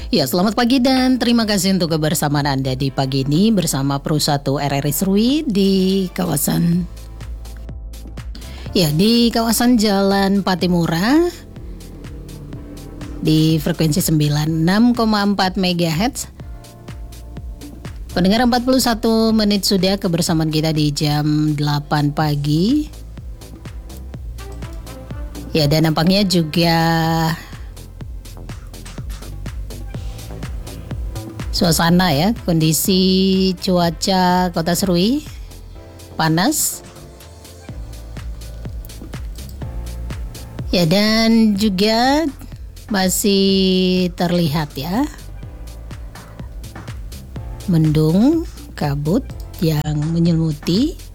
Ya, selamat pagi dan terima kasih untuk kebersamaan Anda di pagi ini bersama Pro 1 RRI Serui di kawasan Jalan Patimura di frekuensi 96,4 MHz. Pendengar, 41 menit sudah kebersamaan kita di jam 8 pagi. Ya, dan nampaknya juga suasana ya, kondisi cuaca Kota Serui panas. Ya, dan juga masih terlihat ya mendung kabut yang menyelimuti